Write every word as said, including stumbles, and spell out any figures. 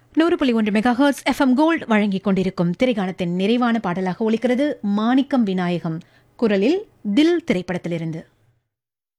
நூறு புள்ளி ஒன்று மெகா ஹெர்ட்ஸ் எஃப்எம் கோல்ட் வழங்கிக் கொண்டிருக்கும் திரைக்காணத்தின் நிறைவான பாடலாக ஒலிக்கிறது மாணிக்கம் விநாயகம் குரலில் தில் திரைப்படத்திலிருந்து.